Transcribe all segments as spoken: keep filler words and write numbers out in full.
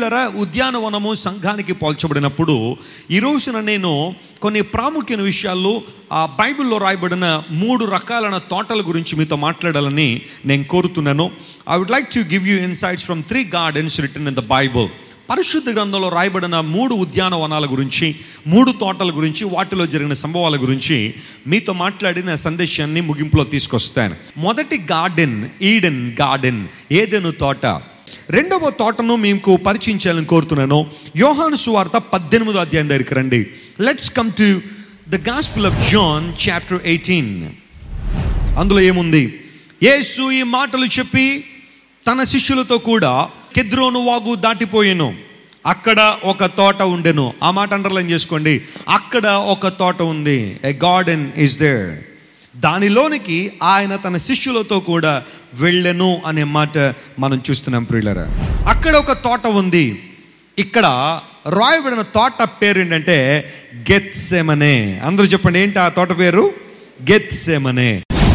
ప్రియులరా, ఉద్యానవనము సంఘానికి పోల్చబడినప్పుడు ఈ రోజున నేను కొన్ని ప్రాముఖ్యమైన విషయాలు ఆ బైబిల్లో రాయబడిన మూడు రకాలైన తోటల గురించి మీతో మాట్లాడాలని నేను కోరుతున్నాను. I would like to give you insights from three gardens return in the Bible. పరిశుద్ధ గ్రంథంలో రాయబడిన మూడు ఉద్యానవనాల గురించి, మూడు తోటల గురించి, వాటిలో జరిగిన సంభవాల గురించి మీతో మాట్లాడిన సందేశాన్ని ముగింపులో తీసుకొస్తాను. మొదటి గార్డెన్ ఈడెన్ గార్డెన్, ఏదెను తోట. రెండవ తోటను మీకు పరిచయించాలని కోరుతున్నాను. యోహాను సువార్త పద్దెనిమిదో అధ్యాయం దగ్గరికి రండి. Let's come to the gospel of John chapter eighteen. అందులో ఏముంది? యేసు ఈ మాటలు చెప్పి తన శిష్యులతో కూడా కెద్రోను వాగు దాటిపోయాను. అక్కడ ఒక తోట ఉండెను. ఆ మాట అండర్లైన్ చేసుకోండి. అక్కడ ఒక తోట ఉంది. A garden is there. దానిలోనికి ఆయన తన శిష్యులతో కూడా వెళ్ళెను అనే మాట మనం చూస్తున్నాం ప్రియులరా. అక్కడ ఒక తోట ఉంది. ఇక్కడ రాయబడిన తోట పేరు ఏంటంటే గెత్సెమనే. అందరూ చెప్పండి, ఏంటి ఆ తోట పేరు? గెత్సెమనే.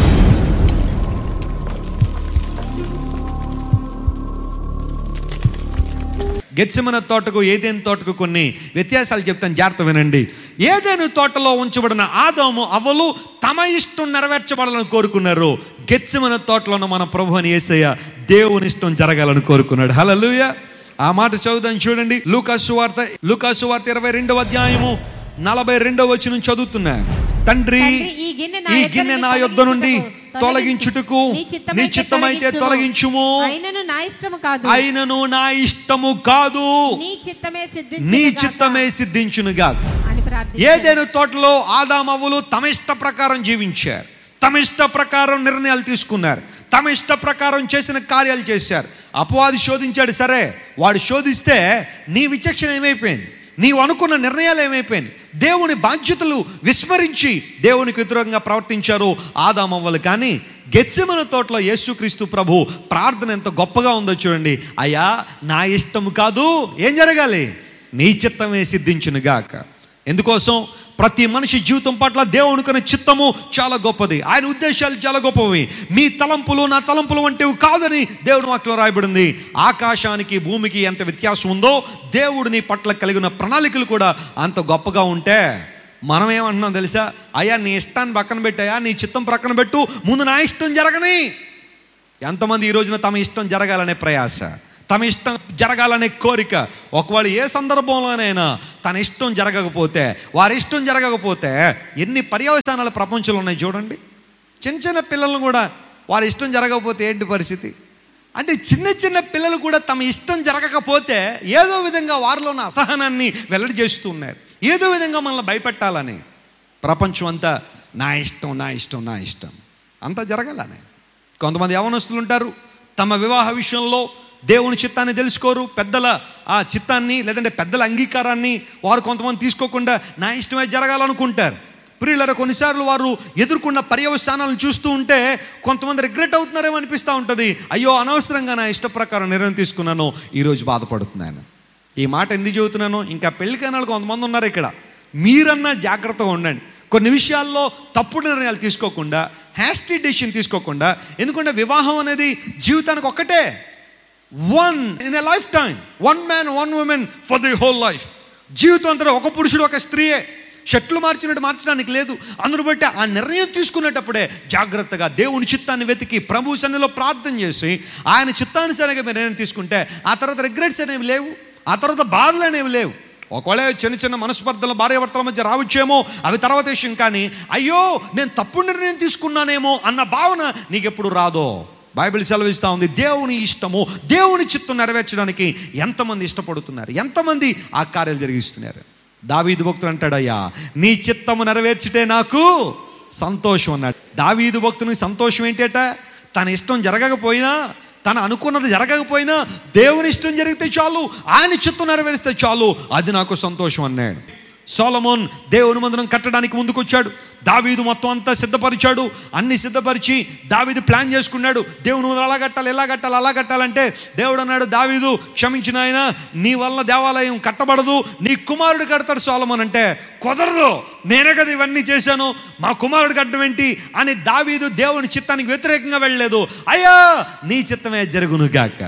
గెత్సెమనే తోటకు ఏదెను తోటకు కొన్ని వ్యత్యాసాలు చెప్తాను, జాగ్రత్త వినండి. ఏదెను తోటలో ఉంచబడిన ఆదాము అవ్వలు తమ ఇష్టం నెరవేర్చబడాలని కోరుకున్నారు. గెత్సెమనే తోటలో మన ప్రభువు అని యేసయ్య దేవుని ఇష్టం జరగాలని కోరుకున్నాడు. హల్లెలూయా. ఆ మాట చదువుదాం చూడండి. లూకా సువార్త లూకా సువార్త ఇరవై రెండవ అధ్యాయము నలభై రెండవ వచనం చదువుతున్నా. తండ్రి, ఈ గిన్నె నా యొద్ద నుండి తొలగించుటకు నీ చిత్తమైతే తొలగించుము, అయినను నా ఇష్టము కాదు, అయినను నా ఇష్టము కాదు, నీ చిత్తమే సిద్ధించును, నీ చిత్తమే సిద్ధించునుగా. ఏదైనా తోటలో ఆదాము అవ్వలు తమ ఇష్ట ప్రకారం జీవించారు, తమ ఇష్ట ప్రకారం నిర్ణయాలు తీసుకున్నారు, తమ ఇష్ట ప్రకారం చేసిన కార్యాలు చేశారు. అపవాది శోధించాడు, సరే వాడు శోధిస్తే నీ విచక్షణ ఏమైపోయింది? నీవు అనుకున్న నిర్ణయాలు ఏమైపోయింది? దేవుని బాధ్యతలు విస్మరించి దేవునికి వ్యతిరేకంగా ప్రవర్తించారు ఆదాము అవ్వలు. కానీ గెత్సెమనే తోటలో యేసుక్రీస్తు ప్రభు ప్రార్థన ఎంత గొప్పగా ఉందో చూడండి. అయ్యా, నా ఇష్టము కాదు, ఏం జరగాలి? నీ చిత్తమే సిద్ధించునుగాక. ఎందుకోసం? ప్రతి మనిషి జీవితం పట్ల దేవునికున్న చిత్తము చాలా గొప్పది. ఆయన ఉద్దేశాలు చాలా గొప్పవి. మీ తలంపులు నా తలంపులు వంటివి కాదని దేవుని వాక్యంలో రాయబడింది. ఆకాశానికి భూమికి ఎంత వ్యత్యాసం ఉందో దేవుడు నీ పట్ల కలిగిన ప్రణాళికలు కూడా అంత గొప్పగా ఉంటే మనం ఏమంటున్నాం తెలుసా? అయ్యా, నీ ఇష్టాన్ని పక్కన పెట్టాయా, నీ చిత్తం పక్కన పెట్టు, ముందు నా ఇష్టం జరగని. ఎంతమంది ఈ రోజున తమ ఇష్టం జరగాలనే ప్రయాస, తమ ఇష్టం జరగాలనే కోరిక. ఒకవేళ ఏ సందర్భంలోనైనా తన ఇష్టం జరగకపోతే, వారి ఇష్టం జరగకపోతే ఎన్ని పర్యవసానాలు ప్రపంచంలో ఉన్నాయి చూడండి. చిన్న చిన్న పిల్లలను కూడా వారి ఇష్టం జరగకపోతే ఏంటి పరిస్థితి? అంటే చిన్న చిన్న పిల్లలు కూడా తమ ఇష్టం జరగకపోతే ఏదో విధంగా వారిలో ఉన్న అసహనాన్ని వెల్లడి చేస్తున్నారు. ఏదో విధంగా మనల్ని భయపెట్టాలని ప్రపంచం అంతా నా ఇష్టం నా ఇష్టం నా ఇష్టం అంతా జరగాలని. కొంతమంది యవనస్తులు ఉంటారు, తమ వివాహ విషయంలో దేవుని చిత్తాన్ని తెలుసుకోరు. పెద్దల ఆ చిత్తాన్ని లేదంటే పెద్దల అంగీకారాన్ని వారు కొంతమంది తీసుకోకుండా నా ఇష్టమే జరగాలనుకుంటారు. ప్రియులరా, కొన్నిసార్లు వారు ఎదుర్కొన్న పర్యవసానాలను చూస్తూ ఉంటే కొంతమంది రిగ్రెట్ అవుతున్నారేమో అనిపిస్తూ ఉంటుంది. అయ్యో, అనవసరంగా నా ఇష్ట ప్రకారం నిర్ణయం తీసుకున్నాను, ఈరోజు బాధపడుతున్నాను. ఈ మాట ఎందుకు చెబుతున్నాను? ఇంకా పెళ్ళికైన కొంతమంది ఉన్నారు ఇక్కడ. మీరన్నా జాగ్రత్తగా ఉండండి. కొన్ని విషయాల్లో తప్పుడు నిర్ణయాలు తీసుకోకుండా, హ్యాస్టీ డెసిషన్ తీసుకోకుండా. ఎందుకంటే వివాహం అనేది జీవితానికి ఒక్కటే. One in a life time, one man one women for the whole life. జీవితం అంతా ఒక పురుషుడు ఒక స్త్రీయే. షర్ట్లు మార్చినట్టు మార్చడానికి లేదు. అందును బట్టి ఆ నిర్ణయం తీసుకునేటప్పుడే జాగ్రత్తగా దేవుని చిత్తాన్ని వెతికి ప్రభు సన్నిధిలో ప్రార్థన చేసి ఆయన చిత్తానుసారంగా మీరు నిర్ణయం తీసుకుంటే ఆ తర్వాత రిగ్రెట్స్ అనేవి లేవు, ఆ తర్వాత బాధలు అనేవి లేవు. ఒకవేళ చిన్న చిన్న మనస్పర్ధలు భార్యాభర్తల మధ్య రావచ్చేమో, అవి తర్వాత విషయం. కానీ అయ్యో, నేను తప్పుడు నిర్ణయం తీసుకున్నానేమో అన్న భావన నీకెప్పుడు రాదో. బైబిల్ సెలవిస్తూ ఉంది, దేవుని ఇష్టము, దేవుని చిత్తం నెరవేర్చడానికి ఎంతమంది ఇష్టపడుతున్నారు, ఎంతమంది ఆ కార్యాలు జరిగిస్తున్నారు. దావీదు భక్తుడు అంటాడు, అయ్యా నీ చిత్తము నెరవేర్చితే నాకు సంతోషం అన్నాడు. దావీదు భక్తునికి సంతోషం ఏంటట? తన ఇష్టం జరగకపోయినా, తన అనుకున్నది జరగకపోయినా దేవుని ఇష్టం జరిగితే చాలు, ఆయన చిత్తం నెరవేరిస్తే చాలు, అది నాకు సంతోషం అన్నాడు. సొలొమోన్ దేవుని మందిరం కట్టడానికి ముందుకు వచ్చాడు. దావీదు మొత్తం అంతా సిద్ధపరిచాడు. అన్ని సిద్ధపరిచి దావీదు ప్లాన్ చేసుకున్నాడు. దేవుని మందిరం అలా కట్టాలి, ఎలా కట్టాలి, అలా కట్టాలంటే దేవుడు అన్నాడు, దావీదు క్షమించిన ఆయన, నీ వల్ల దేవాలయం కట్టబడదు, నీ కుమారుడు కడతాడు సొలొమోన్. అంటే కుదరదు, నేనే కదా ఇవన్నీ చేశాను, మా కుమారుడు కట్టడం ఏంటి అని దావీదు దేవుని చిత్తానికి వ్యతిరేకంగా వెళ్ళలేదు. అయ్యా నీ చిత్తమే జరుగునుగాక.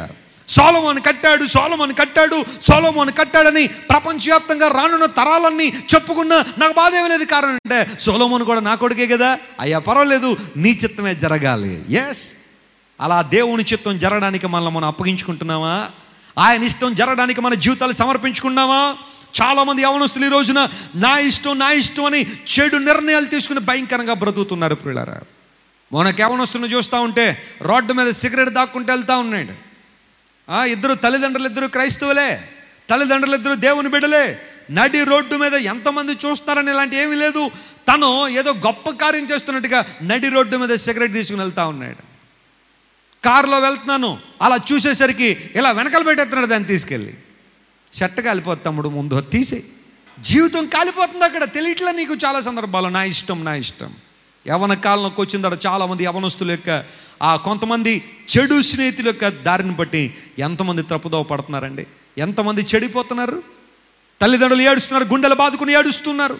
సొలొమోను కట్టాడు సొలొమోను కట్టాడు సొలొమోను కట్టాడని ప్రపంచవ్యాప్తంగా రానున్న తరాలన్నీ చెప్పుకున్నా నాకు బాధ ఏమీ లేదు. కారణం అంటే సొలొమోను కూడా నా కొడుకే కదా. అయ్యా పర్వాలేదు, నీ చిత్తమే జరగాలి. ఎస్, అలా దేవుని చిత్తం జరగడానికి మనల్ని మనం అప్పగించుకుంటున్నామా? ఆయన ఇష్టం జరగడానికి మన జీవితాలు సమర్పించుకున్నామా? చాలామంది యవనస్తులు ఈ రోజున నా ఇష్టం నా ఇష్టం అని చెడు నిర్ణయాలు తీసుకుని భయంకరంగా బ్రతుకుతున్నారు. ప్రియులారా, మనకు యవనస్తులను చూస్తూ ఉంటే రోడ్డు మీద సిగరెట్ దాక్కుంటూ వెళ్తూ ఉన్నాడు. ఇద్దరు తల్లిదండ్రులు ఇద్దరు క్రైస్తవులే, తల్లిదండ్రులు ఇద్దరు దేవుని బిడ్డలే. నడి రోడ్డు మీద ఎంతమంది చూస్తారని ఇలాంటి ఏమీ లేదు. తను ఏదో గొప్ప కార్యం చేస్తున్నట్టుగా నడి రోడ్డు మీద సిగరెట్ తీసుకుని వెళ్తూ ఉన్నాడు. కారులో వెళ్తున్నాను, అలా చూసేసరికి ఇలా వెనకాల పెట్టేస్తున్నాడు దాన్ని తీసుకెళ్ళి. చెట్ట కాలిపోతుంది తమ్ముడు, ముందు తీసి జీవితం కాలిపోతుంది అక్కడ. తెలియట్లే నీకు చాలా సందర్భాలు నా ఇష్టం నా ఇష్టం. యవన కాలంలోకి వచ్చిన తర్వాత చాలామంది యవనస్తుల యొక్క ఆ కొంతమంది చెడు స్నేహితుల యొక్క దారిని బట్టి ఎంతమంది తప్పుదోవ పడుతున్నారండి, ఎంతమంది చెడిపోతున్నారు. తల్లిదండ్రులు ఏడుస్తున్నారు, గుండెలు బాదుకుని ఏడుస్తున్నారు.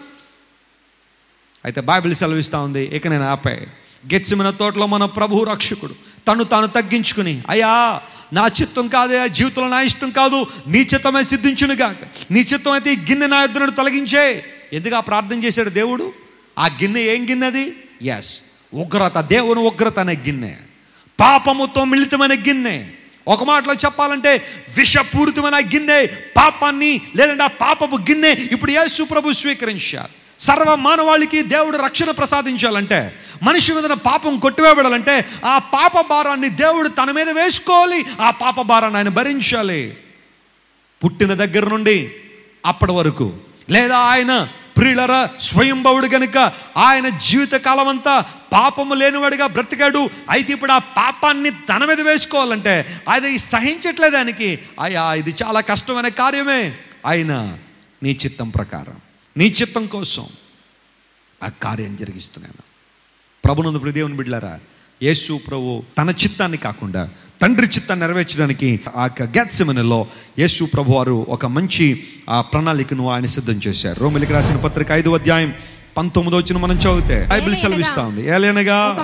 అయితే బైబిల్ సెలవిస్తూ ఉంది, ఇక నేను ఆపే. గెత్సెమనే తోటలో మన ప్రభువు రక్షకుడు తను తాను తగ్గించుకుని, అయ్యా నా చిత్తం కాదే, జీవితంలో నా ఇష్టం కాదు, నీ చిత్తమే సిద్ధించునుగాక, నీ చిత్తం అయితే ఈ గిన్నె నా యొద్ద నుండి తొలగించే. ఎందుకు ఆ ప్రార్థన చేశాడు దేవుడు? ఆ గిన్నె ఏం గిన్నె అది? ఎస్, ఉగ్రత, దేవుని ఉగ్రత అనే గిన్నె, పాపముతో మిళితమైన గిన్నె. ఒక మాటలో చెప్పాలంటే విషపూరితమైన గిన్నె, పాపాన్ని లేదంటే ఆ పాపపు గిన్నె ఇప్పుడు యేసు ప్రభు స్వీకరించారు. సర్వ మానవాళికి దేవుడు రక్షణ ప్రసాదించాలంటే, మనిషి మీద పాపం కొట్టివేయబడాలంటే ఆ పాప భారాన్ని దేవుడు తన మీద వేసుకోవాలి. ఆ పాప భారాన్ని ఆయన భరించాలి. పుట్టిన దగ్గర నుండి అప్పటి వరకు, లేదా ఆయన ప్రియులరా స్వయంభవుడు గనుక ఆయన జీవిత కాలం అంతా పాపము లేనివాడిగా బ్రతికాడు. అయితే ఇప్పుడు ఆ పాపాన్ని తన మీద వేసుకోవాలంటే అది సహించట్లేదు ఆయనకి. అయ్యా ఇది చాలా కష్టమైన కార్యమే. అయినా నీ చిత్తం ప్రకారం, నీ చిత్తం కోసం ఆ కార్యం జరిగిస్తున్నాను. ప్రభునందు దేవుని బిడ్డలారా, యేసు ప్రభు తన చిత్తాన్ని కాకుండా తండ్రి చిత్తాన్ని నెరవేర్చడానికి ఆ గెత్సెమనేలో యేసు ప్రభు వారు ఒక మంచి ఆ ప్రణాళికను ఆయన సిద్ధం చేశారు. రోమీయులకు రాసిన పత్రిక ఐదో అధ్యాయం పంతొమ్మిదో వచనం మనం చదివితే బైబిల్ సెలవిస్తా ఉంది, ఏలనగా ఒక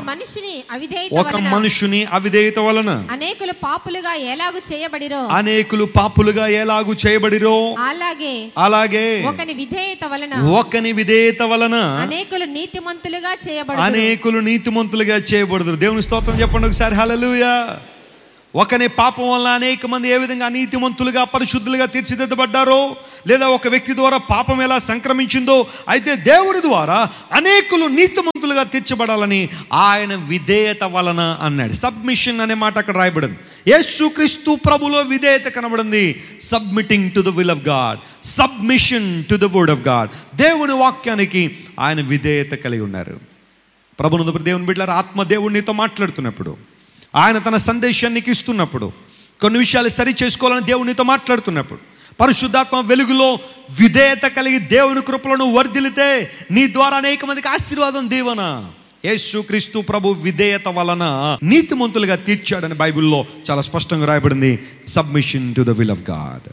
మనుషుని అవిధేయత వలన అనేకులు పాపులుగా ఎలాగు చేయబడిరో అనేకులు పాపులుగా ఎలాగు చేయబడిరో అలాగే అలాగే ఒకని విధేయత వలన ఒకని విధేయత వలన అనేకులు నీతిమంతులుగా చేయబడుదురు అనేకులు నీతిమంతులుగా చేయబడుదురు. దేవుని స్తోత్రం చెప్పండి ఒకసారి, హల్లెలూయా. ఒకని పాపం వల్ల అనేక మంది ఏ విధంగా నీతిమంతులుగా పరిశుద్ధులుగా తీర్చిదిద్దబడ్డారో, లేదా ఒక వ్యక్తి ద్వారా పాపం ఎలా సంక్రమించిందో, అయితే దేవుడి ద్వారా అనేకులు నీతిమంతులుగా తీర్చబడాలని ఆయన విధేయత వలన అన్నాడు. సబ్మిషన్ అనే మాట అక్కడ రాయబడింది. యేసుక్రీస్తు ప్రభులో విధేయత కనబడింది. Submitting to the will of God, submission to the word of God. దేవుని వాక్యానికి ఆయన విధేయత కలిగి ఉన్నారు. ప్రభునందు దేవుని బిడ్డలారా, ఆత్మ దేవుడు నీతో మాట్లాడుతున్నప్పుడు, ఆయన తన సందేశాన్ని ఇస్తున్నప్పుడు, కొన్ని విషయాలు సరి చేసుకోవాలని దేవునితో మాట్లాడుతున్నప్పుడు, పరిశుద్ధాత్మ వెలుగులో విధేయత కలిగి దేవుని కృపలను వర్ధిల్లితే నీ ద్వారా అనేక మందికి ఆశీర్వాదం, దీవెన. యేసుక్రీస్తు ప్రభు విధేయత వలన నీతిమంతులుగా తీర్చాడని బైబిల్లో చాలా స్పష్టంగా రాయబడింది. Submission to the will of God.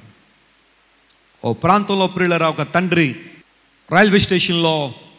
ఓ ప్రాంతంలో ప్రియులరా, ఒక తండ్రి రైల్వే స్టేషన్లో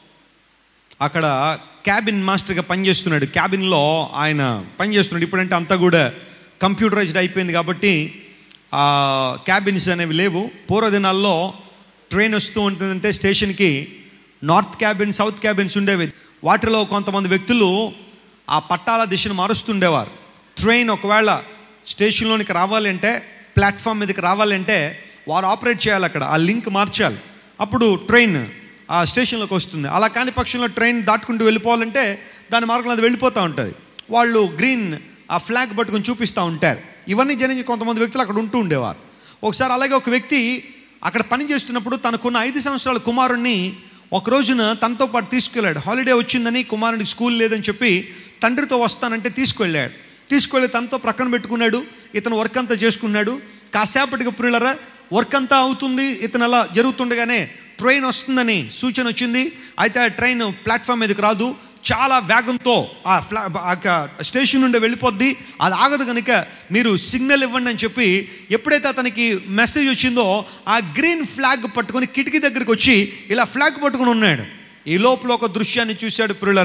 అక్కడ క్యాబిన్ మాస్టర్గా పనిచేస్తున్నాడు. క్యాబిన్లో ఆయన పనిచేస్తున్నాడు. ఇప్పుడంటే అంతా కూడా కంప్యూటరైజ్డ్ అయిపోయింది కాబట్టి ఆ క్యాబిన్స్ అనేవి లేవు. పూర్వ దినాల్లో ట్రైన్ వస్తూ ఉంటుందంటే స్టేషన్కి నార్త్ క్యాబిన్, సౌత్ క్యాబిన్స్ ఉండేవి. వాటిలో కొంతమంది వ్యక్తులు ఆ పట్టాల దిశను మారుస్తుండేవారు. ట్రైన్ ఒకవేళ స్టేషన్లోనికి రావాలి అంటే, ప్లాట్ఫామ్ మీదకి రావాలి అంటే వారు ఆపరేట్ చేయాలి, అక్కడ ఆ లింక్ మార్చాలి, అప్పుడు ట్రైన్ ఆ స్టేషన్లోకి వస్తుంది. అలా కాని పక్షంలో ట్రైన్ దాటుకుంటూ వెళ్ళిపోవాలంటే దాని మార్గంలో అది వెళ్ళిపోతూ ఉంటుంది. వాళ్ళు గ్రీన్ ఆ ఫ్లాగ్ పట్టుకుని చూపిస్తూ ఉంటారు. ఇవన్నీ జరిగి కొంతమంది వ్యక్తులు అక్కడ ఉంటూ ఉండేవారు. ఒకసారి అలాగే ఒక వ్యక్తి అక్కడ పని చేస్తున్నప్పుడు తనకున్న ఐదు సంవత్సరాల కుమారుణ్ణి ఒక రోజున తనతో పాటు తీసుకెళ్ళాడు. హాలిడే వచ్చిందని, కుమారుడికి స్కూల్ లేదని చెప్పి తండ్రితో వస్తానంటే తీసుకెళ్ళాడు. తీసుకెళ్ళి తనతో ప్రక్కన పెట్టుకున్నాడు. ఇతను వర్క్ అంతా చేసుకున్నాడు. కాసేపటికి ప్రియులరా వర్క్ అంతా అవుతుంది. ఇతను అలా జరుగుతుండగానే ట్రైన్ వస్తుందని సూచన వచ్చింది. అయితే ఆ ట్రైన్ ప్లాట్ఫామ్ మీదకి రాదు, చాలా వేగంతో ఆ ఫ్లా స్టేషన్ నుండి వెళ్ళిపోద్ది. అది ఆగదు కనుక మీరు సిగ్నల్ ఇవ్వండి అని చెప్పి ఎప్పుడైతే అతనికి మెసేజ్ వచ్చిందో ఆ గ్రీన్ ఫ్లాగ్ పట్టుకొని కిటికీ దగ్గరికి వచ్చి ఇలా ఫ్లాగ్ పట్టుకొని ఉన్నాడు. ఈ లోపల ఒక దృశ్యాన్ని చూశాడు ప్రియులరా.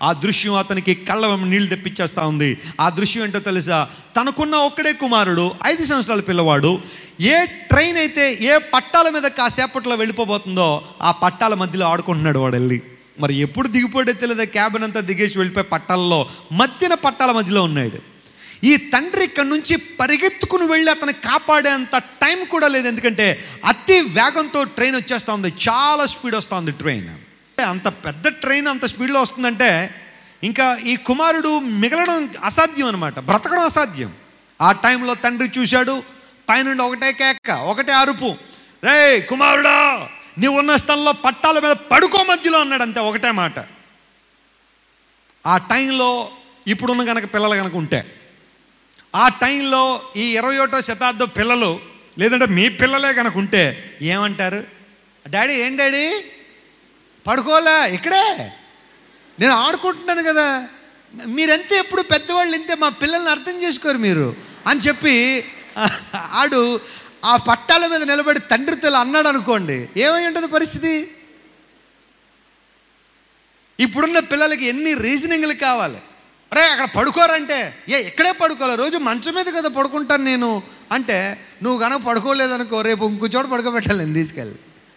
ఆ దృశ్యం అతనికి కళ్ళ నీళ్లు తెప్పించేస్తూ ఉంది. ఆ దృశ్యం ఏంటో తెలుసా? తనకున్న ఒక్కడే కుమారుడు, ఐదు సంవత్సరాల పిల్లవాడు. ఏ ట్రైన్ అయితే ఏ పట్టాల మీద కాసేపట్లో వెళ్ళిపోబోతుందో ఆ పట్టాల మధ్యలో ఆడుకుంటున్నాడు వాడు వెళ్ళి. మరి ఎప్పుడు దిగిపోతే తెలియదు, క్యాబిన్ అంతా దిగేసి వెళ్ళిపోయి పట్టాలలో మధ్యన పట్టాల మధ్యలో ఉన్నాడు. ఈ తండ్రి ఇక్కడ నుంచి పరిగెత్తుకుని వెళ్ళి అతను కాపాడేంత టైం కూడా లేదు. ఎందుకంటే అతి వేగంతో ట్రైన్ వచ్చేస్తూ ఉంది, చాలా స్పీడ్ వస్తూ ఉంది ట్రైన్. అంత పెద్ద ట్రైన్ అంత స్పీడ్లో వస్తుందంటే ఇంకా ఈ కుమారుడు మిగలడం అసాధ్యం అనమాట, బ్రతకడం అసాధ్యం. ఆ టైంలో తండ్రి చూశాడు, పైనుండి ఒకటే కేక, ఒకటే అరుపు, రే కుమారుడా నీవు ఉన్న స్థలంలో పట్టాల మీద పడుకో మధ్యలో అన్నాడు. అంతే, ఒకటే మాట. ఆ టైంలో ఇప్పుడున్న కనుక పిల్లలు కనుక ఉంటే, ఆ టైంలో ఈ ఇరవై ఒకటో శతాబ్దం పిల్లలు లేదంటే మీ పిల్లలే కనుక ఉంటే ఏమంటారు? డాడీ ఏం డాడీ పడుకోలే, ఇక్కడే నేను ఆడుకుంటున్నాను కదా, మీరెంతే ఎప్పుడు పెద్దవాళ్ళు ఇంతే, మా పిల్లల్ని అర్థం చేసుకోరు మీరు అని చెప్పి ఆడు ఆ పట్టాల మీద నిలబడి తండ్రితో అన్నాడు అనుకోండి, ఏమై ఉంటుంది పరిస్థితి? ఇప్పుడున్న పిల్లలకి ఎన్ని రీజనింగ్లు కావాలి. అరే అక్కడ పడుకోరంటే, ఏ ఇక్కడే పడుకోవాలి, రోజు మంచం మీద కదా పడుకుంటాను నేను అంటే, నువ్వు కనుక పడుకోలేదనుకో రేపు ఇంకో చోట పడుకోబెట్టాలి నేను తీసుకెళ్ళి.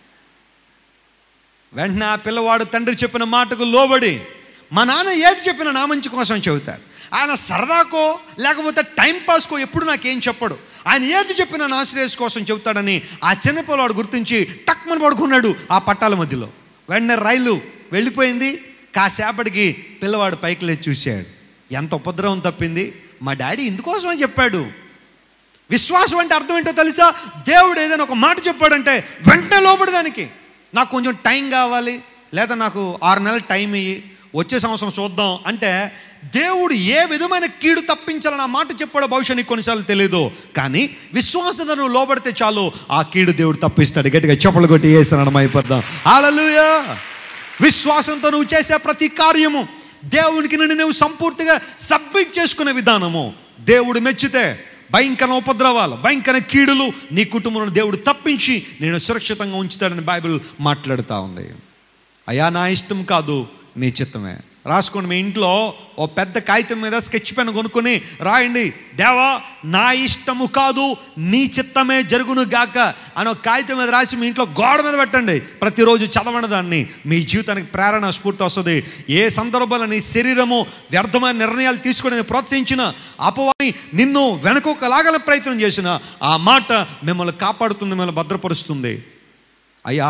వెంటనే ఆ పిల్లవాడు తండ్రి చెప్పిన మాటకు లోబడి, మా నాన్న ఏది చెప్పినా నా మంచి కోసం చెబుతాడు. ఆయన సరదాకో లేకపోతే టైంపాస్కో ఎప్పుడు నాకేం చెప్పడు, ఆయన ఏది చెప్పినా నా శ్రేయస్ కోసం చెబుతాడని ఆ చిన్న పిల్లవాడు గుర్తించి టక్మని పడుకున్నాడు ఆ పట్టాల మధ్యలో. వెంటనే రైలు వెళ్ళిపోయింది. కాసేపటికి పిల్లవాడు పైకి లేచి చూశాడు, ఎంత ఉపద్రవం తప్పింది, మా డాడీ ఇందుకోసమని చెప్పాడు. విశ్వాసం అంటే అర్థం ఏంటో తెలుసా? దేవుడు ఏదైనా ఒక మాట చెప్పాడంటే వెంటనే లోబడి దానికి. నాకు కొంచెం టైం కావాలి, లేదా నాకు ఆరు నెలలు టైం ఇయ్యి, వచ్చే సంవత్సరం చూద్దాం అంటే, దేవుడు ఏ విధమైన కీడు తప్పించాలని ఆ మాట చెప్పాడో బహుశా నీకు కొన్నిసార్లు తెలియదు, కానీ విశ్వాసంతో నువ్వు లోబడితే చాలు ఆ కీడు దేవుడు తప్పిస్తాడు. గట్టిగా చెప్పులు కొట్టి యేసునామమున అయిపోద్దాం. హల్లెలూయా. విశ్వాసంతో నువ్వు చేసే ప్రతి కార్యము దేవునికి నిన్ను నువ్వు సంపూర్తిగా సబ్మిట్ చేసుకునే విధానము దేవుడు మెచ్చితే భయంకర ఉపద్రవాలు, భయంకర కీడులు నీ కుటుంబంలో దేవుడు తప్పించి నేను సురక్షితంగా ఉంచుతాడని బైబిల్ మాట్లాడుతూ ఉంది. అయ్యా నా ఇష్టం కాదు నీ చిత్తమే. రాసుకోండి, మీ ఇంట్లో ఓ పెద్ద కాగితం మీద స్కెచ్ పెన్ కొనుక్కొని రాయండి, దేవా నా ఇష్టము కాదు నీ చిత్తమే జరుగును గాక అని ఒక కాగితం మీద రాసి మీ ఇంట్లో గోడ మీద పెట్టండి. ప్రతిరోజు చదవండి దాన్ని. మీ జీవితానికి ప్రేరణ, స్ఫూర్తి వస్తుంది. ఏ సందర్భంలో నీ శరీరము వ్యర్థమైన నిర్ణయాలు తీసుకొని ప్రోత్సహించిన అపవాది నిన్ను వెనకొకలాగల ప్రయత్నం చేసిన ఆ మాట మిమ్మల్ని కాపాడుతుంది, మిమ్మల్ని భద్రపరుస్తుంది. అయ్యా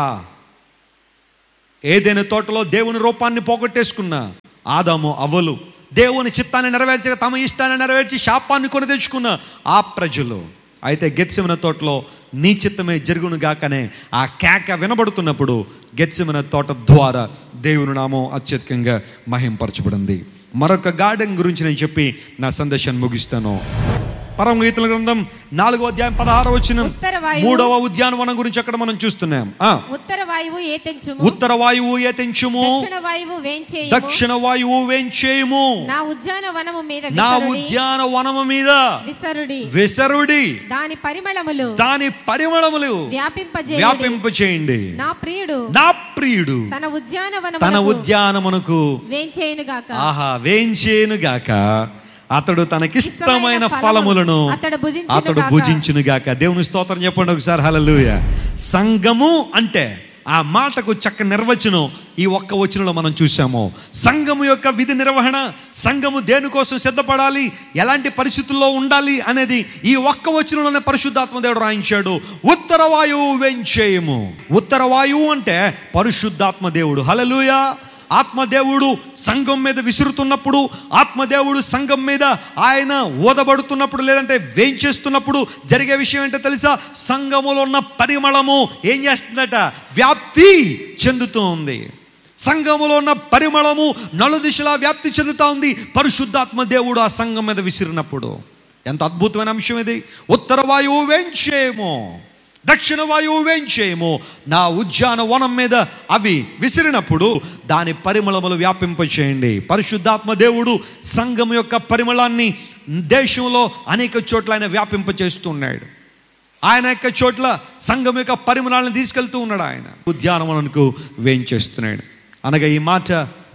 ఏదైనా తోటలో దేవుని రూపాన్ని పోగొట్టేసుకున్న ఆదాము అవ్వలు దేవుని చిత్తాన్ని నెరవేర్చక తమ ఇష్టాన్ని నెరవేర్చి శాపాన్ని కొని తెచ్చుకున్న ఆ ప్రజలు, అయితే గెత్సెమనే తోటలో నీ చిత్తమే జరుగును గాకనే ఆ కేక వినబడుతున్నప్పుడు గెత్సెమనే తోట ద్వారా దేవుని నామం అత్యధికంగా మహింపరచబడింది. మరొక గార్డెన్ గురించి నేను చెప్పి నా సందేశాన్ని ముగిస్తాను. పరమగీతుల గ్రంథం నాలుగో అధ్యాయం పదహారవ వచనం, మూడవ ఉద్యానవనం గురించి అక్కడ మనం చూస్తున్నాం. ఉత్తర వాయువు ఏతెంచుము, ఉత్తర వాయువు ఏతెంచుము, దక్షిణ వాయువు వేంచేయుము, దక్షిణ వాయువు వేంచేయుము, నా ఉద్యానవనము మీద నా ఉద్యానవనము మీద విసరుడి విసరుడి, దాని పరిమళములు దాని పరిమళములు వ్యాపింపజేయుడి వ్యాపింపచేయండి. నా ప్రియుడు నా ప్రియుడు తన ఉద్యానవనము తన ఉద్యానమునకు వేంచేయును గాక. ఆహా వేంచేయును గాక. అతడు తనకిష్టమైన ఫలములను అతడు భుజించును గాక. దేవుని స్తోత్రం చెప్పండి ఒకసారి. హల్లెలూయా. సంఘము అంటే ఆ మాటకు చక్క నిర్వచనం ఈ ఒక్క వచనంలో మనం చూసాము. సంఘము యొక్క విధి నిర్వహణ, సంఘము దేనికోసం సిద్ధపడాలి, ఎలాంటి పరిస్థితుల్లో ఉండాలి అనేది ఈ ఒక్క వచనంలోనే పరిశుద్ధాత్మ దేవుడు రాయించాడు. ఉత్తర వాయువు వేంచేయము. ఉత్తర వాయువు అంటే పరిశుద్ధాత్మ దేవుడు. హల్లెలూయా. ఆత్మదేవుడు సంఘం మీద విసురుతున్నప్పుడు, ఆత్మదేవుడు సంఘం మీద ఆయన ఓదబడుతున్నప్పుడు, లేదంటే వేంచేస్తున్నప్పుడు జరిగే విషయం ఏంటో తెలుసా? సంఘములో ఉన్న పరిమళము ఏం చేస్తుందట? వ్యాప్తి చెందుతూ ఉంది. సంఘములో ఉన్న పరిమళము నలుదిశలా వ్యాప్తి చెందుతూ ఉంది పరిశుద్ధాత్మ దేవుడు ఆ సంఘం మీద విసిరినప్పుడు. ఎంత అద్భుతమైన అంశం ఇది. ఉత్తర వాయువు వేంచేయము, దక్షిణ వాయువు వేంచేయము, నా ఉద్యానవనం మీద అవి విసిరినప్పుడు దాని పరిమళములు వ్యాపింపచేయండి. పరిశుద్ధాత్మ దేవుడు సంఘం యొక్క పరిమళాన్ని దేశంలో అనేక చోట్ల ఆయన వ్యాపింపచేస్తున్నాడు. ఆయన యొక్క చోట్ల సంఘం యొక్క పరిమళాలను తీసుకెళ్తూ ఉన్నాడు. ఆయన ఉద్యానవనంకు వేంచేస్తున్నాడు. అనగా ఈ మాట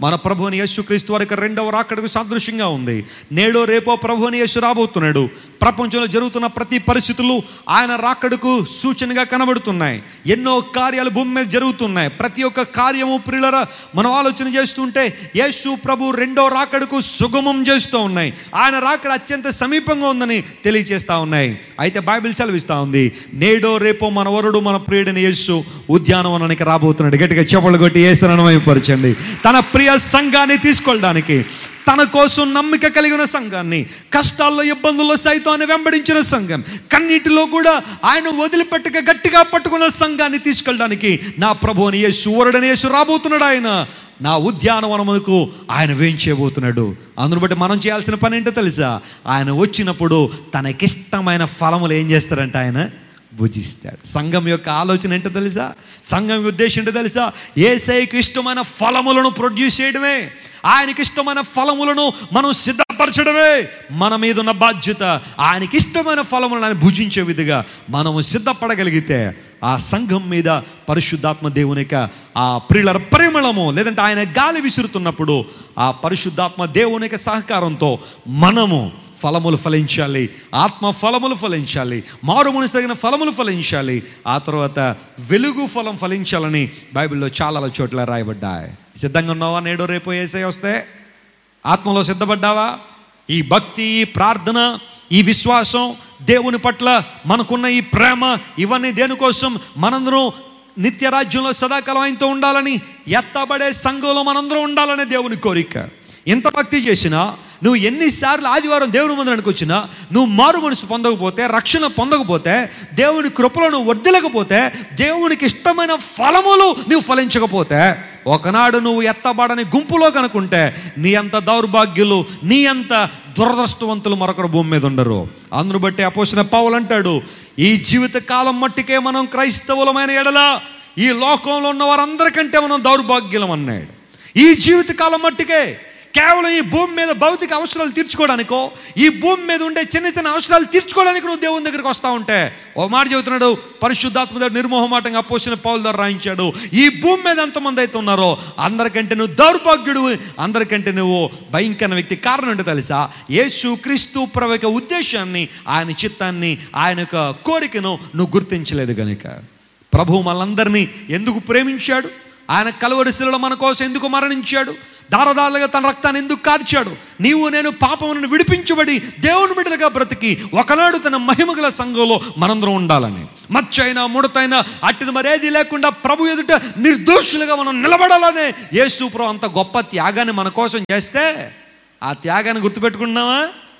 మన ప్రభువుని యేసుక్రీస్తు వారికి రెండవ రాకడకు సాదృశ్యంగా ఉంది. నేడో రేపో ప్రభువుని యేసు రాబోతున్నాడు. ప్రపంచంలో జరుగుతున్న ప్రతి పరిస్థితులు ఆయన రాకడకు సూచనగా కనబడుతున్నాయి. ఎన్నో కార్యాలు భూమి మీద జరుగుతున్నాయి. ప్రతి ఒక్క కార్యము ప్రియులరా మనం ఆలోచన చేస్తుంటే యేసు ప్రభు రెండో రాకడకు సుగమం చేస్తూ ఉన్నాయి. ఆయన రాకడ అత్యంత సమీపంగా ఉందని తెలియజేస్తూ ఉన్నాయి. అయితే బైబిల్ సెలవిస్తూ ఉంది, నేడో రేపో మన వరుడు మన ప్రియుడైన యేసు ఉద్యానవనానికి రాబోతున్నాడు. గట్టిగా చెప్పలు కొట్టి యేసును మహిమపరచండి. తన ప్రియ సంఘాన్ని తీసుకెళ్ళడానికి, తన కోసం నమ్మిక కలిగిన సంఘాన్ని, కష్టాల్లో ఇబ్బందుల్లో సైతాన్ని వెంబడించిన సంఘం, కన్నీటిలో కూడా ఆయన వదిలిపెట్టక గట్టిగా పట్టుకున్న సంఘాన్ని తీసుకెళ్ళడానికి నా ప్రభువుని యేసు వరుడైన యేసు రాబోతున్నాడు. ఆయన నా ఉద్యానవనమునకు ఆయన వేయించేయబోతున్నాడు. అందును బట్టి మనం చేయాల్సిన పని ఏంటో తెలుసా? ఆయన వచ్చినప్పుడు తనకిష్టమైన ఫలములు ఏం చేస్తారంటే ఆయన భుజిస్తాడు. సంఘం యొక్క ఆలోచన ఏంటో తెలుసా? సంఘం ఉద్దేశం ఏంటో తెలుసా? యేసయ్యకు ఇష్టమైన ఫలములను ప్రొడ్యూస్ చేయడమే, ఆయనకి ఇష్టమైన ఫలములను మనం సిద్ధపరచడమే మన మీద ఉన్న బాధ్యత. ఆయనకి ఇష్టమైన ఫలములను ఆయన భుజించే విధంగా మనము సిద్ధపడగలిగితే ఆ సంఘం మీద పరిశుద్ధాత్మ దేవునిక ఆ ప్రియుల పరిమళము, లేదంటే ఆయన గాలి విసురుతున్నప్పుడు ఆ పరిశుద్ధాత్మ దేవునిక సహకారంతో మనము ఫలములు ఫలించాలి. ఆత్మ ఫలములు ఫలించాలి. మారు మనసు తగిన ఫలములు ఫలించాలి. ఆ తర్వాత వెలుగు ఫలం ఫలించాలని బైబిల్లో చాలా చోట్ల రాయబడ్డాయి. సిద్ధంగా ఉన్నావా? నేడో రేపో యేసయ్య వస్తే ఆత్మలో సిద్ధపడ్డావా? ఈ భక్తి, ఈ ప్రార్థన, ఈ విశ్వాసం, దేవుని పట్ల మనకున్న ఈ ప్రేమ, ఇవన్నీ దేనికోసం? మనందరం నిత్య రాజ్యంలో సదాకాలం ఆయనతో ఉండాలని, ఎత్తబడే సంఘంలో మనందరం ఉండాలనే దేవుని కోరిక. ఎంత భక్తి చేసినా, నువ్వు ఎన్నిసార్లు ఆదివారం దేవుని మందిరానికి వచ్చినా, నువ్వు మారు మనసు పొందకపోతే, రక్షణ పొందకపోతే, దేవుని కృపలో నువ్వు వర్ధిల్లకపోతే, దేవునికి ఇష్టమైన ఫలములు నువ్వు ఫలించకపోతే, ఒకనాడు నువ్వు ఎత్తబడని గుంపులో కనుకుంటే నీ అంత దౌర్భాగ్యులు, నీ అంత దురదృష్టవంతులు మరొకరు భూమి మీద ఉండరు. అందును బట్టి అపోస్తలుడైన పౌలు అంటాడు, ఈ జీవిత కాలం మట్టికే మనం క్రైస్తవులమైన ఎడల ఈ లోకంలో ఉన్న వారందరికంటే మనం దౌర్భాగ్యులం అన్నాడు. ఈ జీవిత కాలం మట్టికే కేవలం ఈ భూమి మీద భౌతిక అవసరాలు తీర్చుకోవడానికో, ఈ భూమి మీద ఉండే చిన్న చిన్న అవసరాలు తీర్చుకోవడానికి నువ్వు దేవుని దగ్గరికి వస్తూ ఉంటే, ఓ మాట చెబుతున్నాడు పరిశుద్ధాత్మ దేవుడు నిర్మోహమాటంగా అపోస్తలుడైన పౌలు ద్వారా రాయించాడు, ఈ భూమి మీద ఎంతమంది అయితే ఉన్నారో అందరికంటే నువ్వు దౌర్భాగ్యుడు, అందరికంటే నువ్వు భయంకర వ్యక్తి. కారణం ఏంటో తెలుసా? యేసు క్రీస్తు ప్రభు యొక్క ఉద్దేశాన్ని, ఆయన చిత్తాన్ని, ఆయన యొక్క కోరికను నువ్వు గుర్తించలేదు కనుక. ప్రభు మనందరినీ ఎందుకు ప్రేమించాడు? ఆయన కలువరి శిలువలో మన కోసం ఎందుకు మరణించాడు? దారదారులుగా తన రక్తాన్ని ఎందుకు కార్చాడు? నీవు నేను పాపములను విడిపించబడి దేవుని బిడ్డలుగా బ్రతికి ఒకనాడు తన మహిమగల సంఘంలో మనందరం ఉండాలని, మచ్చైనా ముడతైనా అట్టిది మరేది లేకుండా ప్రభు ఎదుట నిర్దోషులుగా మనం నిలబడాలనే యేసు ప్రభు అంత గొప్ప త్యాగాన్ని మన కోసం చేస్తే, ఆ త్యాగాన్ని గుర్తుపెట్టుకుంటున్నావా?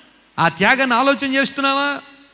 ఆ త్యాగాన్ని ఆలోచన చేస్తున్నావా?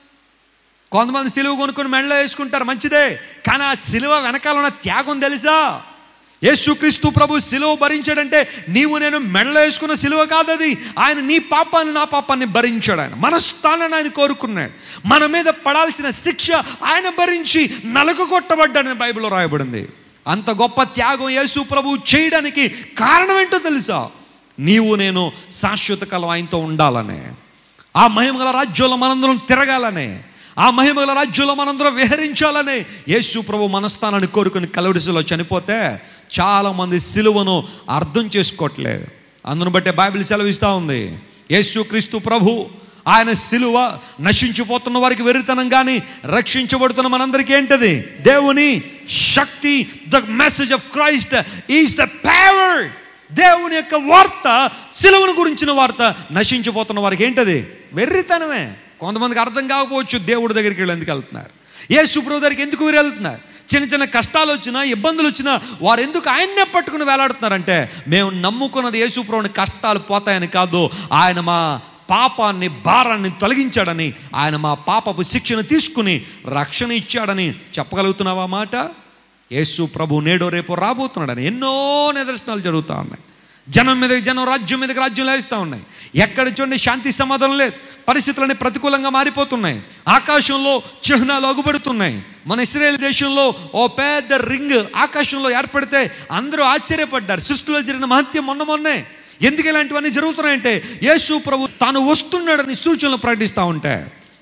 కొంతమంది సిలువ కొనుక్కొని మెడలో వేసుకుంటారు, మంచిదే. కానీ ఆ సిలువ వెనకాల ఉన్న త్యాగం తెలుసా? యేసుక్రీస్తు ప్రభు సిలువ భరించాడంటే నీవు నేను మెడలో వేసుకున్న సిలువ కాదు అది. ఆయన నీ పాపాన్ని, నా పాపాన్ని భరించాడు. ఆయన మన స్థానాన్ని ఆయన కోరుకున్నాడు. మన మీద పడాల్సిన శిక్ష ఆయన భరించి నలగొట్టబడ్డాడని బైబిల్లో రాయబడింది. అంత గొప్ప త్యాగం యేసు ప్రభు చేయడానికి కారణం ఏంటో తెలుసా? నీవు నేను శాశ్వత కాలం ఆయనతో ఉండాలనే, ఆ మహిమగల రాజ్యంలో మనందరం తిరగాలనే, ఆ మహిమగల రాజ్యంలో మనందరం విహరించాలనే యేసు ప్రభు మన స్థానాన్ని కోరుకుని కలువరిలో చనిపోతే చాలామంది సిలువను అర్థం చేసుకోవట్లేదు. అందును బట్టే బైబిల్ సెలవిస్తూ ఉంది, యేసు క్రీస్తు ప్రభు ఆయన సిలువ నశించిపోతున్న వారికి వెరితనం, కానీ రక్షించబడుతున్న మనందరికీ ఏంటది? దేవుని శక్తి. The message of Christ is the power. దేవుని యొక్క వార్త, సిలువను గురించిన వార్త నశించిపోతున్న వారికి ఏంటది? వెర్రితనమే. కొంతమందికి అర్థం కాకపోవచ్చు దేవుడి దగ్గరికి వీళ్ళు ఎందుకు వెళ్తున్నారు, యేసు ప్రభు దగ్గరికి ఎందుకు వీరు వెళ్తున్నారు. చిన్న చిన్న కష్టాలు వచ్చినా, ఇబ్బందులు వచ్చినా వారు ఎందుకు ఆయన్నే పట్టుకుని వేలాడుతున్నారంటే, మేము నమ్ముకున్నది యేసు ప్రభుని కష్టాలు పోతాయని కాదు, ఆయన మా పాపాన్ని, భారాన్ని తొలగించాడని, ఆయన మా పాపపు శిక్షను తీసుకుని రక్షణ ఇచ్చాడని చెప్పగలుగుతున్నావా మాట? యేసు ప్రభు నేడో రేపో రాబోతున్నాడని ఎన్నో నిదర్శనాలు జరుగుతూ ఉన్నాయి. జనం మీదకి జనం, రాజ్యం మీదకి రాజ్యం లేస్తూ ఉన్నాయి. ఎక్కడ చూడండి శాంతి సమాధానం లేదు. పరిస్థితులన్నీ ప్రతికూలంగా మారిపోతున్నాయి. ఆకాశంలో చిహ్నాలు అగుపడుతున్నాయి. మన ఇశ్రాయేల్ దేశంలో ఓ పెద్ద రింగ్ ఆకాశంలో ఏర్పడితే అందరూ ఆశ్చర్యపడ్డారు. సృష్టిలో జరిగిన మహత్యం మొన్న మొన్నే. ఎందుకు ఇలాంటివన్నీ జరుగుతున్నాయంటే యేసు ప్రభు తాను వస్తున్నాడని సూచనలు ప్రకటిస్తూ ఉంటే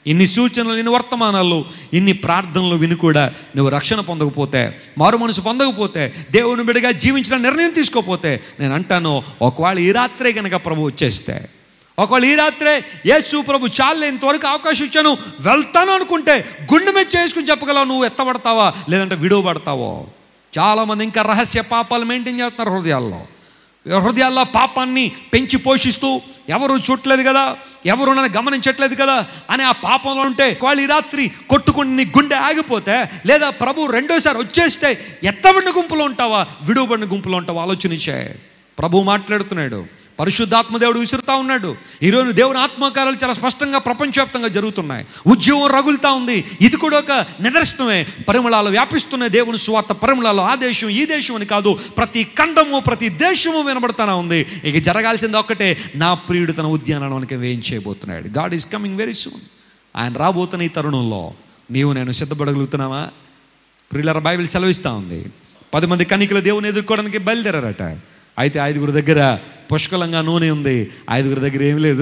ఇన్ని సూచనలు, ఇన్ని వర్తమానాలు, ఇన్ని ప్రార్థనలు విని కూడా నువ్వు రక్షణ పొందకపోతే, మారు మనసు పొందకపోతే, దేవుని బిడ్డగా జీవించిన నిర్ణయం తీసుకోకపోతే, నేను అంటాను, ఒకవేళ ఈ రాత్రే కనుక ప్రభు వచ్చేస్తే, ఒకవేళ ఈ రాత్రే యేసు ప్రభు చాలు ఇంతవరకు అవకాశం ఇచ్చాను వెళ్తాను అనుకుంటే గుండె మీద చేసుకుని చెప్పగలవు, నువ్వు ఎత్తబడతావా లేదంటే విడువబడతావో. చాలామంది ఇంకా రహస్య పాపాలు మెయింటైన్ చేస్తున్నారు హృదయాల్లో. హృదయాల్లో పాపాన్ని పెంచి పోషిస్తూ, ఎవరు చూడలేదు కదా, ఎవరు నన్ను గమనించట్లేదు కదా అని ఆ పాపంలో ఉంటే, వాళ్ళు ఈ రాత్రి కొట్టుకుని నీ గుండె ఆగిపోతే, లేదా ప్రభు రెండోసారి వచ్చేస్తే ఎత్తబడిన గుంపులో ఉంటావా విడువబడిన గుంపులో ఉంటావా ఆలోచనిచ్చే. ప్రభు మాట్లాడుతున్నాడు, పరిశుద్ధాత్మ దేవుడు విసురుతా ఉన్నాడు. ఈరోజు దేవుని ఆత్మకార్యాలు చాలా స్పష్టంగా ప్రపంచవ్యాప్తంగా జరుగుతున్నాయి. ఉద్యోగం రగులుతా ఉంది. ఇది కూడా ఒక నిదర్శనమే. పరిమళాలు వ్యాపిస్తున్నాయి. దేవుని సువార్త పరిమళాలు ఆ దేశం ఈ దేశం అని కాదు, ప్రతి ఖండము ప్రతి దేశము వినబడతానే ఉంది. ఇక జరగాల్సింది ఒక్కటే, నా ప్రియుడు తన ఉద్యానవనానికి వేయించేయబోతున్నాడు. God is coming very soon. ఆయన రాబోతున్న ఈ తరుణంలో నీవు నేను సిద్ధపడగలుగుతున్నావా? ప్రియులారా, బైబిల్ సెలవిస్తూ ఉంది, పది మంది కన్యకలు దేవుని ఎదుర్కోవడానికి బయలుదేరారట. అయితే ఐదుగురు దగ్గర పుష్కలంగా నూనె ఉంది, ఐదుగురు దగ్గర ఏమి లేదు.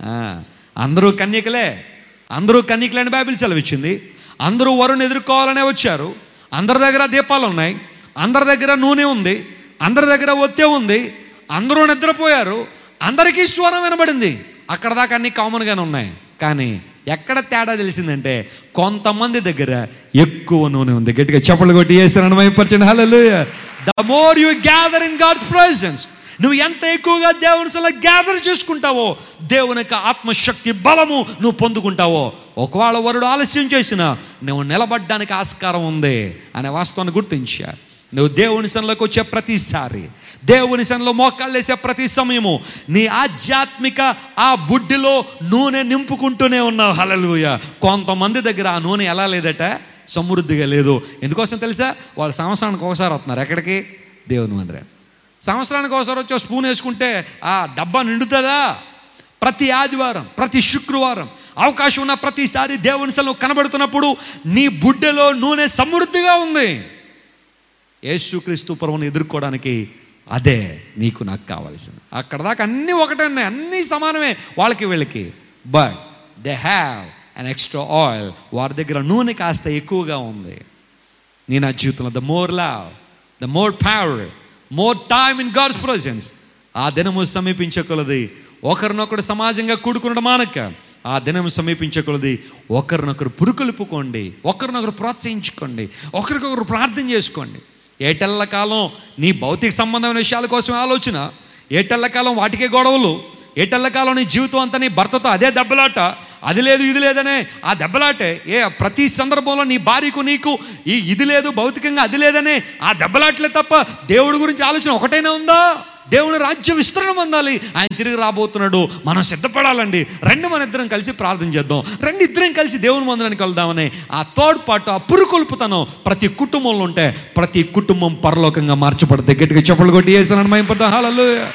అందరూ కన్యకలే, అందరూ కన్యకలే అని బైబిల్ సెలవిచ్చింది. అందరూ వరుణ్ ఎదుర్కోవాలనే వచ్చారు. అందరి దగ్గర దీపాలు ఉన్నాయి, అందరి దగ్గర నూనె ఉంది, అందరి దగ్గర ఒత్తే ఉంది. అందరూ నిద్రపోయారు, అందరికీ స్వరం వినబడింది. అక్కడ దాకా అన్నీ కామన్గానే ఉన్నాయి. కానీ ఎక్కడ తేడా తెలిసిందంటే, కొంతమంది దగ్గర ఎక్కువ నూనె ఉంది. గట్టిగా చప్పట్లు కొట్టి వేసారని మైపరచండి. హల్లెలూయా. The more you gather in God's presence, నువ్వు ఎంత ఎక్కువగా దేవుని సల గ్యాదర్ చేసుకుంటావో, దేవుని యొక్క ఆత్మశక్తి బలము నువ్వు పొందుకుంటావో, ఒకవేళ వరుడు ఆలస్యం చేసినా నువ్వు నిలబడ్డానికి ఆస్కారం ఉంది అనే వాస్తవాన్ని గుర్తించా. నువ్వు దేవుని సన్నిలోకి వచ్చే ప్రతిసారి, దేవుని సన్నిలో మోకాళ్ళు వేసే ప్రతి సమయము నీ ఆధ్యాత్మిక ఆ బుడ్డిలో నూనె నింపుకుంటూనే ఉన్నావు. హల్లెలూయా. కొంతమంది దగ్గర ఆ నూనె ఎలా లేదట, సమృద్ధిగా లేదు. ఎందుకోసం తెలుసా? వాళ్ళు సంవత్సరానికి ఒకసారి వస్తున్నారు. ఎక్కడికి? దేవుని మందిరానికి. సంవత్సరానికి ఒకసారి వచ్చి స్పూన్ వేసుకుంటే ఆ డబ్బా నిండుతుందా? ప్రతి ఆదివారం, ప్రతి శుక్రవారం అవకాశం ఉన్న ప్రతిసారి దేవుని సన్నిలో కనబడుతున్నప్పుడు నీ బుడ్డెలో నూనె సమృద్ధిగా ఉంది. యేసుక్రీస్తు ప్రభువుని ఎదుర్కోవడానికి అదే నీకు నాకు కావాల్సింది. అక్కడ దాకా అన్నీ ఒకటే ఉన్నాయి, అన్నీ సమానమే వాళ్ళకి వీళ్ళకి. But they have an extra oil. వారి దగ్గర నూనె కాస్త ఎక్కువగా ఉంది. నీ నా జీవితంలో the more love, the more power, more time in God's presence. ఆ దినము సమీపించే కొలది ఒకరినొకరు సమాజంగా కూడుకునడం మానక, ఆ దినం సమీపించే కొలది ఒకరినొకరు పురుకొల్పుకోండి, ఒకరినొకరు ప్రోత్సహించుకోండి, ఒకరికొకరు ప్రార్థన చేసుకోండి. ఏటెళ్ల కాలం నీ భౌతిక సంబంధమైన విషయాల కోసం ఆలోచన, ఏటెళ్ల కాలం వాటికే గొడవలు, ఏటెళ్ల కాలం నీ జీవితం అంతా నీ భర్తతో అదే దెబ్బలాట, అది లేదు ఇది లేదనే ఆ దెబ్బలాటే. ఏ ప్రతి సందర్భంలో నీ భార్యకు నీకు ఈ ఇది లేదు భౌతికంగా అది లేదనే ఆ దెబ్బలాట్లే తప్ప దేవుడి గురించి ఆలోచన ఒకటైనా ఉందా? దేవుని రాజ్య విస్తరణ పొందాలి, ఆయన తిరిగి రాబోతున్నాడు, మనం సిద్ధపడాలండి. రెండు మన ఇద్దరం కలిసి ప్రార్థన చేద్దాం, రెండు ఇద్దరం కలిసి దేవుని మందిరానికి వెళ్దామని ఆ థర్డ్ పార్ట్, ఆ పురుకొల్పుతనం ప్రతి కుటుంబంలో ఉంటే ప్రతి కుటుంబం పరలోకంగా మార్చబడుతుంది. గట్టిగా చప్పట్లు కొట్టి వేసానని మైపడతాం. హల్లెలూయా.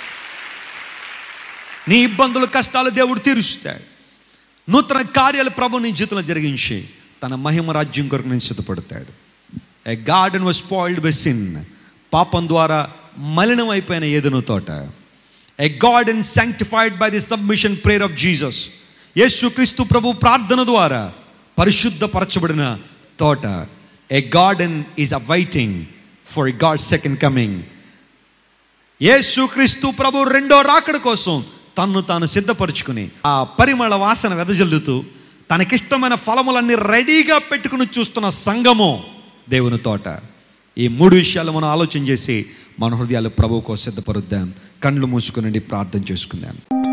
నీ ఇబ్బందులు కష్టాలు దేవుడు తీరుస్తాడు. నూతన కార్యాలు ప్రభు నీ జీవితంలో జరిగించి తన మహిమ రాజ్యం కొరకు నేను సిద్ధపడతాడు. ఏ garden was spoiled by sin, పాపం ద్వారా మలినం అయిపోయిన ఏదెను తోట. ఏ garden sanctified by the submission prayer of Jesus, యేసుక్రీస్తు ప్రభు ప్రార్థన ద్వారా పరిశుద్ధపరచబడిన తోట. ఏ garden is awaiting for God's second coming. యేసుక్రీస్తు ప్రభు రెండో రాకడ కోసం తన్ను తాను సిద్ధపరుచుకుని ఆ పరిమళ వాసన వెదజల్లుతూ తనకిష్టమైన ఫలములన్నీ రెడీగా పెట్టుకుని చూస్తున్న సంఘము దేవుని తోట. ఈ మూడు విషయాలు మనం ఆలోచన చేసి మన హృదయాలు ప్రభువు కోసం సిద్ధపరుద్దాం. కళ్ళు మూసుకునండి, ప్రార్థన చేసుకుందాం.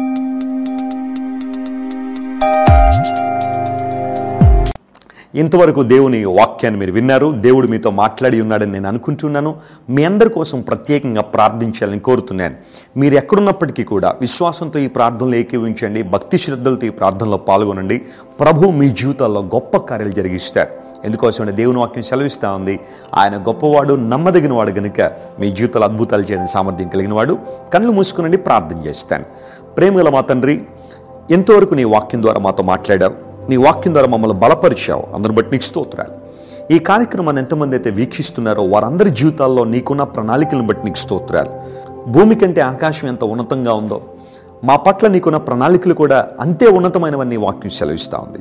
ఇంతవరకు దేవుని వాక్యాన్ని మీరు విన్నారు. దేవుడు మీతో మాట్లాడి ఉన్నాడని నేను అనుకుంటున్నాను. మీ అందరి కోసం ప్రత్యేకంగా ప్రార్థించాలని కోరుతున్నాను. మీరు ఎక్కడున్నప్పటికీ కూడా విశ్వాసంతో ఈ ప్రార్థనలో ఏకీవించండి, భక్తి శ్రద్ధలతో ఈ ప్రార్థనలో పాల్గొనండి. ప్రభు మీ జీవితాల్లో గొప్ప కార్యాలు జరిగిస్తారు. ఎందుకోసమంటే దేవుని వాక్యం సెలవిస్తూ ఉంది, ఆయన గొప్పవాడు, నమ్మదగిన వాడు కనుక మీ జీవితాలు అద్భుతాలు చేయడానికి సామర్థ్యం కలిగిన వాడు. కళ్ళు మూసుకునండి, ప్రార్థన చేస్తాను. ప్రేమగల మా తండ్రి, ఎంతవరకు నీ వాక్యం ద్వారా మాతో మాట్లాడావు, నీ వాక్యం ద్వారా మమ్మల్ని బలపరిచావు, అందరిని బట్టి నీకు స్తోత్రాలు. ఈ కార్యక్రమాన్ని ఎంతమంది అయితే వీక్షిస్తున్నారో వారందరి జీవితాల్లో నీకున్న ప్రణాళికలను బట్టి నీకు స్తోత్రాలు. భూమి కంటే ఆకాశం ఎంత ఉన్నతంగా ఉందో మా పట్ల నీకున్న ప్రణాళికలు కూడా అంతే ఉన్నతమైనవన్నీ వాక్యం సెలవిస్తూ ఉంది.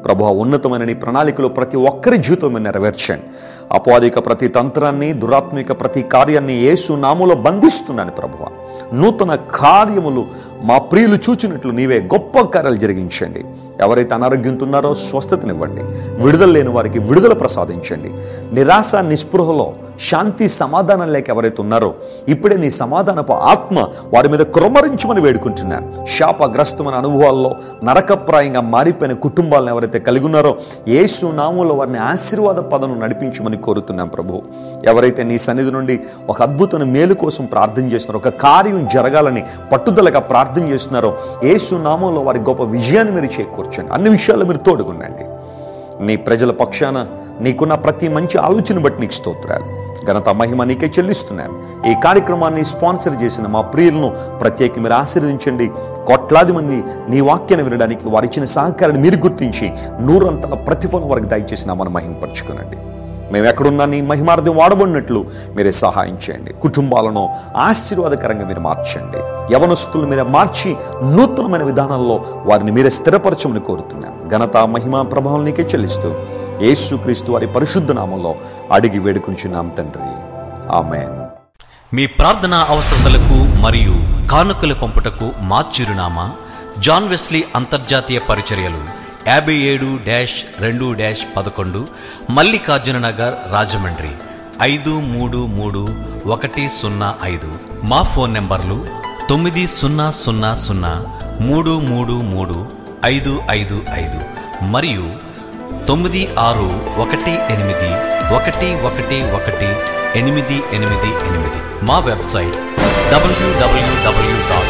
ప్రభువా, ఉన్నతమైన నీ ప్రణాళికలో ప్రతి ఒక్కరి జీవితంలో నెరవేర్చండి. అపవాదిక ప్రతి తంత్రాన్ని, దురాత్మిక ప్రతి కార్యాన్ని యేసు నామములో బంధిస్తున్నాను ప్రభువా. నూతన కార్యములు మా ప్రియులు చూచినట్లు నీవే గొప్ప కార్యాలు జరిగించండి. ఎవరైతే అనారోగ్యంతో ఉన్నారో స్వస్థతనివ్వండి. విడుదల లేని వారికి విడుదల ప్రసాదించండి. నిరాశ నిస్పృహలో శాంతి సమాధానం లేక ఎవరైతే ఉన్నారో ఇప్పుడే నీ సమాధానపు ఆత్మ వారి మీద కుమ్మరించమని వేడుకుంటున్నాను. శాపగ్రస్తమైన అనుభవాల్లో నరకప్రాయంగా మారిపోయిన కుటుంబాలను ఎవరైతే కలిగి ఉన్నారో యేసు నామములో వారిని ఆశీర్వాద పదను నడిపించమని కోరుతున్నాం ప్రభు. ఎవరైతే నీ సన్నిధి నుండి ఒక అద్భుతమైన మేలు కోసం ప్రార్థన చేస్తున్నారో, ఒక కార్యం జరగాలని పట్టుదలగా ప్రార్థన చేస్తున్నారో యేసు నామములో వారి గొప్ప విజయాన్ని మీరు చేకూర్చండి. అన్ని విషయాల్లో మీరు తోడుగుండండి. నీ ప్రజల పక్షాన నీకున్న ప్రతి మంచి ఆలోచన బట్టి నీకు స్తోత్రాలు, ఘనత, మహిమ నీకే చెల్లిస్తున్నాను. ఈ కార్యక్రమాన్ని స్పాన్సర్ చేసిన మా ప్రియులను ప్రత్యేక మీరు ఆశీర్వదించండి. కోట్లాది మంది నీ వాక్యాన్ని వినడానికి వారు ఇచ్చిన సహకారాన్ని మీరు గుర్తించి నూరంతల ప్రతిఫలం వారికి దయచేసి నామను మహిమపరచుకునండి. మేము ఎక్కడున్నా నీ మహిమార్థం వాడబడినట్లు మీరే సహాయం చేయండి. కుటుంబాలను ఆశీర్వాదకరంగా మీరు మార్చండి. యవనస్తులు మీరే మార్చి నూతనమైన విధానాల్లో వారిని మీరే స్థిరపరచమని కోరుతున్నాం. ఘనత, మహిమ, ప్రభావం నీకే చెల్లిస్తూ యేసుక్రీస్తు వారి పరిశుద్ధ నామంలో అడిగి వేడుకుంటున్నాం తండ్రి, ఆమేన్. మీ ప్రార్థనా అవసరతలకు మరియు కానుకలు పంపుటకు మా చిరునామా జాన్ వెస్లీ అంతర్జాతీయ పరిచర్యలు, యాభై ఏడు డాష్ రెండు డాష్ పదకొండు మల్లికార్జున నగర్, రాజమండ్రి ఐదు మూడు మూడు ఒకటి సున్నా ఐదు. మా ఫోన్ నెంబర్లు తొమ్మిది సున్నా సున్నా సున్నా మూడు మూడు మూడు ఐదు ఐదు ఐదు మరియు తొమ్మిది ఆరు ఒకటి ఎనిమిది ఒకటి ఒకటి ఒకటి ఎనిమిది ఎనిమిది ఎనిమిది. మా వెబ్సైట్ డబ్ల్యూడబ్ల్యూడబ్ల్యూ డాట్